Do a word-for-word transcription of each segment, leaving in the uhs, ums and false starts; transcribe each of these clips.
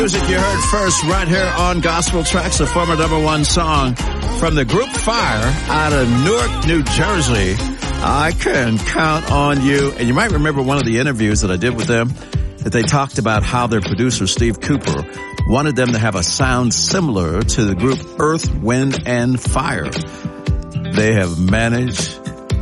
Music you heard first right here on Gospel Tracks, a former number one song from the group Fire out of Newark, New Jersey. I can count on you. And you might remember one of the interviews that I did with them, that they talked about how their producer, Steve Cooper, wanted them to have a sound similar to the group Earth, Wind, and Fire. They have managed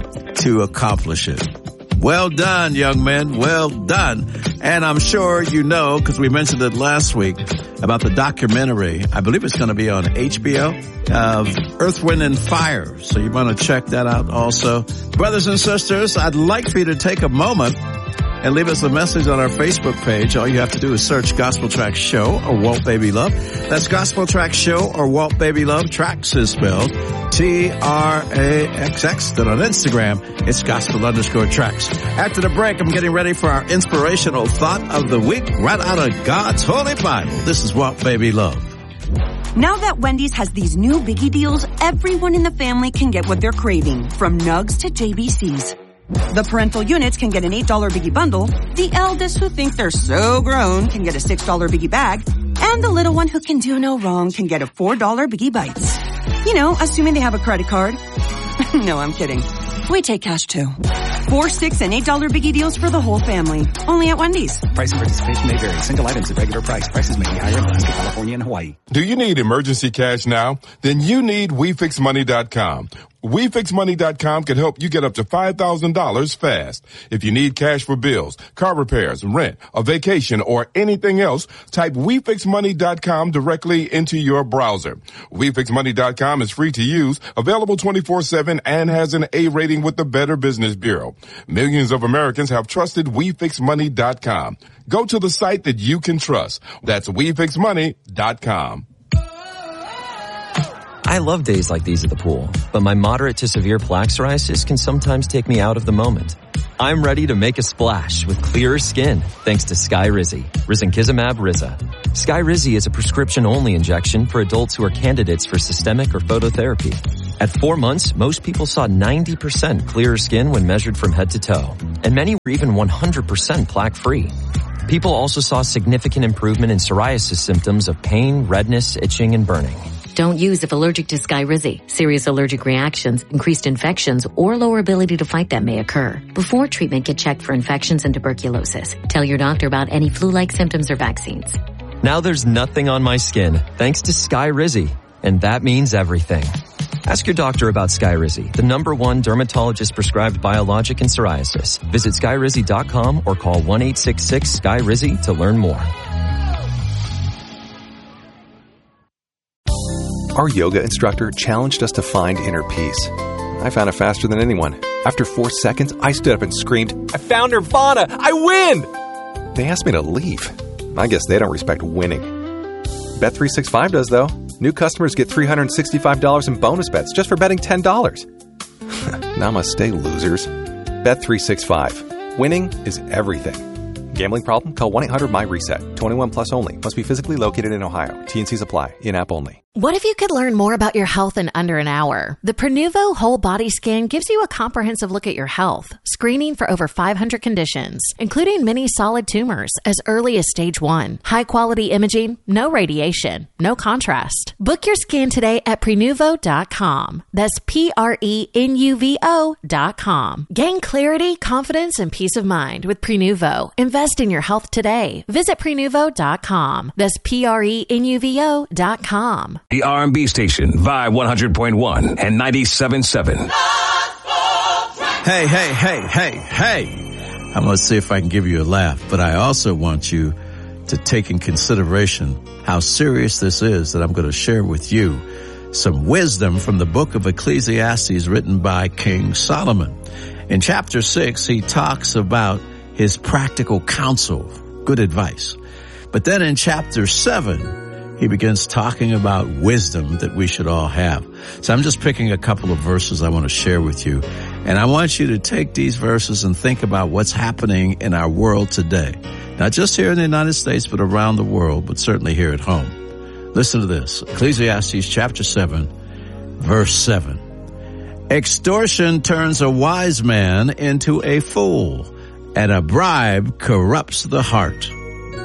to accomplish it. Well done, young men. Well done. And I'm sure you know, because we mentioned it last week, about the documentary. I believe it's going to be on H B O of Earth, Wind, and Fire. So you want to check that out also. Brothers and sisters, I'd like for you to take a moment and leave us a message on our Facebook page. All you have to do is search Gospel Tracks Show or Walt Baby Love. That's Gospel Tracks Show or Walt Baby Love. Tracks is spelled T R A X X. Then on Instagram, it's Gospel underscore Tracks. After the break, I'm getting ready for our inspirational thought of the week right out of God's Holy Bible. This is Walt Baby Love. Now that Wendy's has these new biggie deals, everyone in the family can get what they're craving, from nugs to J B Cs. The parental units can get an eight dollar biggie bundle, the eldest who think they're so grown can get a six dollar biggie bag, and the little one who can do no wrong can get a four dollar biggie bites. You know, assuming they have a credit card. No, I'm kidding. We take cash too. Four, six, and eight dollar biggie deals for the whole family. Only at Wendy's. Price and participation may vary. Single items at regular price. Prices may be higher in Alaska, California, and Hawaii. Do you need emergency cash now? Then you need We Fix Money dot com. We Fix Money dot com can help you get up to five thousand dollars fast. If you need cash for bills, car repairs, rent, a vacation, or anything else, type We Fix Money dot com directly into your browser. We Fix Money dot com is free to use, available twenty-four seven, and has an A rating with the Better Business Bureau. Millions of Americans have trusted We Fix Money dot com. Go to the site that you can trust. That's We Fix Money dot com. I love days like these at the pool, but my moderate to severe plaque psoriasis can sometimes take me out of the moment. I'm ready to make a splash with clearer skin thanks to Skyrizi, Risankizumab Riza. Skyrizi is a prescription-only injection for adults who are candidates for systemic or phototherapy. At four months, most people saw ninety percent clearer skin when measured from head to toe, and many were even one hundred percent plaque-free. People also saw significant improvement in psoriasis symptoms of pain, redness, itching, and burning. Don't use if allergic to Skyrizi. Serious allergic reactions, increased infections, or lower ability to fight them may occur. Before treatment, get checked for infections and tuberculosis. Tell your doctor about any flu-like symptoms or vaccines. Now there's nothing on my skin thanks to Skyrizi, and that means everything. Ask your doctor about Skyrizi, the number one dermatologist-prescribed biologic in psoriasis. Visit Skyrizi dot com or call one eight six six S K Y R I Z Y to learn more. Our yoga instructor challenged us to find inner peace. I found it faster than anyone. After four seconds, I stood up and screamed, "I found Nirvana! I win!" They asked me to leave. I guess they don't respect winning. Bet three sixty-five does, though. New customers get three hundred sixty-five dollars in bonus bets just for betting ten dollars. Namaste, losers. Bet three sixty-five. Winning is everything. Gambling problem? Call one eight hundred my reset. twenty-one plus only. Must be physically located in Ohio. T and Cs apply. In-app only. What if you could learn more about your health in under an hour? The Prenuvo Whole Body Scan gives you a comprehensive look at your health, screening for over five hundred conditions, including many solid tumors as early as stage one. High-quality imaging, no radiation, no contrast. Book your scan today at Prenuvo dot com. That's P R E N U V O dot com. Gain clarity, confidence, and peace of mind with Prenuvo. Invest in your health today. Visit Prenuvo dot com. That's P R E N U V O dot com. The R and B station, Vibe one hundred point one and ninety-seven point seven. Hey, hey, hey, hey, hey. I'm going to see if I can give you a laugh, but I also want you to take in consideration how serious this is that I'm going to share with you some wisdom from the book of Ecclesiastes written by King Solomon. In chapter six, he talks about his practical counsel, good advice. But then in chapter seven, he begins talking about wisdom that we should all have. So I'm just picking a couple of verses I want to share with you. And I want you to take these verses and think about what's happening in our world today. Not just here in the United States, but around the world, but certainly here at home. Listen to this. Ecclesiastes chapter seven, verse seven. Extortion turns a wise man into a fool, and a bribe corrupts the heart.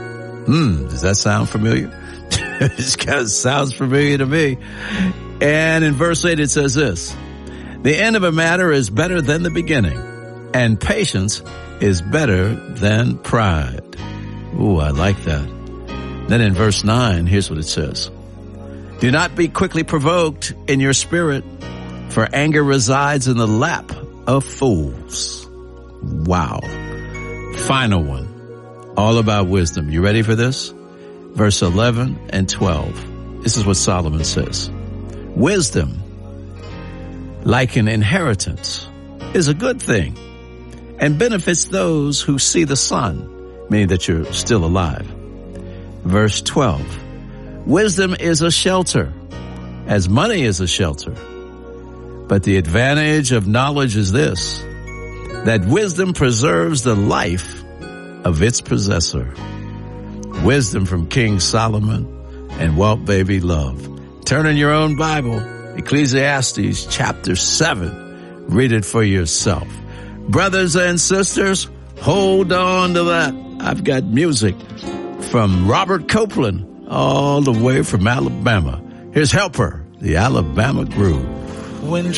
Hmm, does that sound familiar? It kind of sounds familiar to me. And in verse eight, it says this: the end of a matter is better than the beginning, and patience is better than pride. Ooh, I like that. Then in verse nine, here's what it says: do not be quickly provoked in your spirit, for anger resides in the lap of fools. Wow. Final one, all about wisdom. You ready for this? Verse eleven and twelve. This is what Solomon says: wisdom, like an inheritance, is a good thing and benefits those who see the sun, meaning that you're still alive. Verse twelve. Wisdom is a shelter, as money is a shelter. But the advantage of knowledge is this, that wisdom preserves the life of its possessor. Wisdom from King Solomon and Walt Baby Love. Turn in your own Bible, Ecclesiastes chapter seven. Read it for yourself. Brothers and sisters, hold on to that. I've got music from Robert Copeland, all the way from Alabama. Here's Helper, the Alabama Groove. When